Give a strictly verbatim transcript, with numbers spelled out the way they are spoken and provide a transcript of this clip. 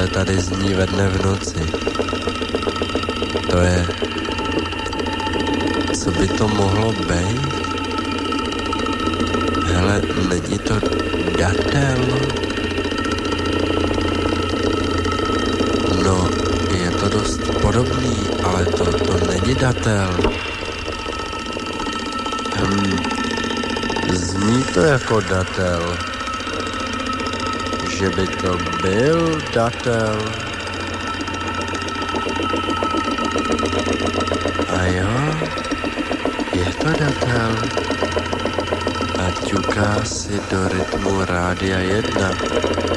tohle tady zní ve dne v noci. To je... Co by to mohlo být? Hele, není to datel? No, je to dost podobný, ale to, to není datel. Hm, zní to jako datel. Že by to byl datel. A jo, je to datel. A ťuká si do rytmu Rádia jedna.